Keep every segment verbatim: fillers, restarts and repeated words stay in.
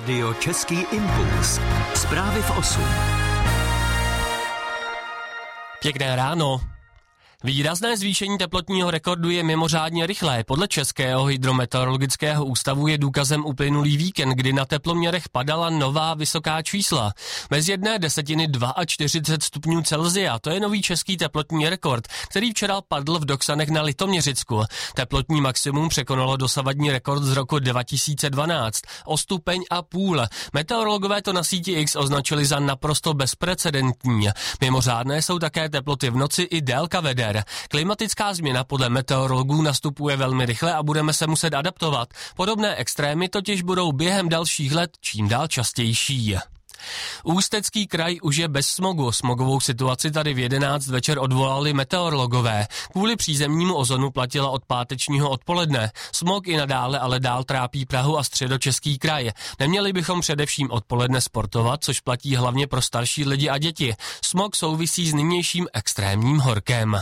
Rádio Český impuls. Zprávy v osm. Pěkné ráno. Výrazné zvýšení teplotního rekordu je mimořádně rychlé. Podle Českého hydrometeorologického ústavu je důkazem uplynulý víkend, kdy na teploměrech padala nová vysoká čísla. Bez jedné desetiny čtyřicet dva stupňů Celsia, to je nový český teplotní rekord, který včera padl v Doksanech na Litoměřicku. Teplotní maximum překonalo dosavadní rekord z roku dva tisíce dvanáct o stupeň a půl. Meteorologové to na síti X označili za naprosto bezprecedentní. Mimořádné jsou také teploty v noci i délka veder. Klimatická změna podle meteorologů nastupuje velmi rychle a budeme se muset adaptovat. Podobné extrémy totiž budou během dalších let čím dál častější. Ústecký kraj už je bez smogu. Smogovou situaci tady v jedenáct večer odvolali meteorologové. Kvůli přízemnímu ozonu platila od pátečního odpoledne. Smog i nadále ale dál trápí Prahu a Středočeský kraj. Neměli bychom především odpoledne sportovat, což platí hlavně pro starší lidi a děti. Smog souvisí s nynějším extrémním horkem.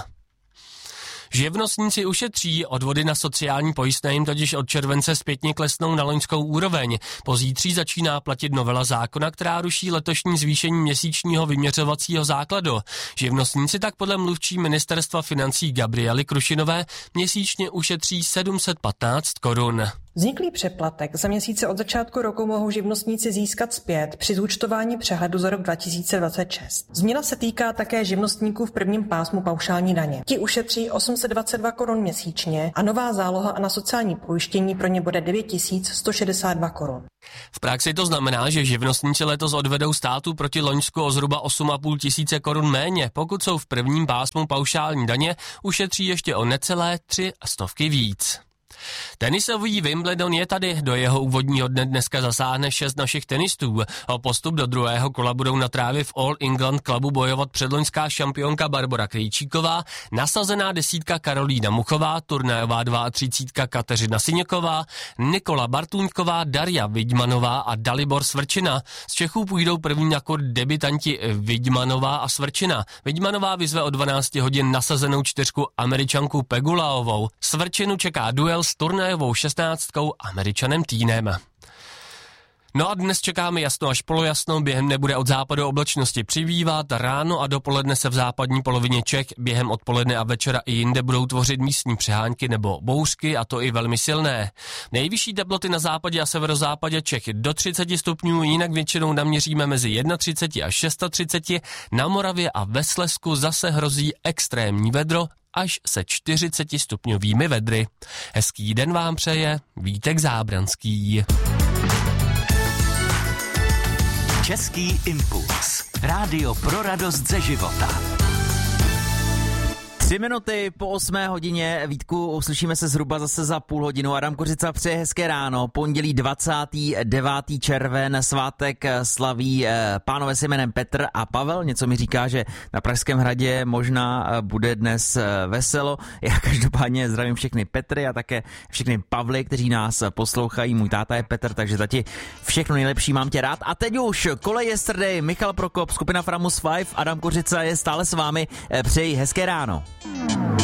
Živnostníci ušetří, odvody na sociální pojistné jim totiž od července zpětně klesnou na loňskou úroveň. Pozítří začíná platit novela zákona, která ruší letošní zvýšení měsíčního vyměřovacího základu. Živnostníci tak podle mluvčí ministerstva financí Gabriely Krušinové měsíčně ušetří sedm set patnáct korun. Vzniklý přeplatek za měsíce od začátku roku mohou živnostníci získat zpět při zúčtování přehledu za rok dva tisíce dvacet šest. Změna se týká také živnostníků v prvním pásmu paušální daně. Ti ušetří osm set dvacet dva korun měsíčně a nová záloha na sociální pojištění pro ně bude devět tisíc sto šedesát dva korun. V praxi to znamená, že živnostníci letos odvedou státu proti loňsku o zhruba osm a půl tisíce korun méně. Pokud jsou v prvním pásmu paušální daně, ušetří ještě o necelé tři stovky víc. Tenisový Wimbledon je tady, do jeho úvodního dne dneska zasáhne šest našich tenistů. O postup do druhého kola budou na trávě v All England Clubu bojovat předloňská šampionka Barbora Krejčíková, nasazená desítka Karolína Muchová, turnajová třicítka dvá Kateřina Siněková, Nikola Bartůňková, Darja Vidmanová a Dalibor Svrčina. Z Čechů půjdou první na kort debutanti Vidmanová a Svrčina. Vidmanová vyzve o dvanáct hodin nasazenou čtyřku Američanku Pegulaovou. Svrčinu čeká duel s turnajovou šestnáctkou Američanem Týnem. No a dnes čekáme jasno až polojasno, během nebude od západu oblačnosti přibývat, ráno a dopoledne se v západní polovině Čech, během odpoledne a večera i jinde budou tvořit místní přehánky nebo bouřky, a to i velmi silné. Nejvyšší teploty na západě a severozápadě Čech do třicet stupňů, jinak většinou naměříme mezi třicet jedna až třicet šest, na Moravě a ve Slezsku zase hrozí extrémní vedro až se čtyřicet stupňovými vedry. Hezký den vám přeje Vítek Zábranský. Český impuls. Rádio pro radost ze života. Tři minuty po osmé hodině, Vítku, uslyšíme se zhruba zase za půl hodinu. Adam Kořica přeje hezké ráno, pondělí dvacátého devátého červen, svátek slaví pánové s jménem Petr a Pavel. Něco mi říká, že na Pražském hradě možná bude dnes veselo. Já každopádně zdravím všechny Petry a také všechny Pavly, kteří nás poslouchají. Můj táta je Petr, takže tati, všechno nejlepší, mám tě rád. A teď už Kolej Yesterday, Michal Prokop, skupina Framus pět, Adam Kořica je stále s vámi. Přeji hezké ráno.